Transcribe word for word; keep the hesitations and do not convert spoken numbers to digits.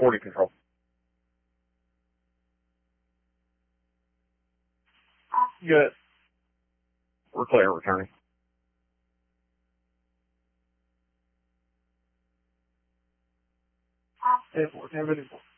Recording control. Good. We're clear, returning. ten four, ten fifty-four.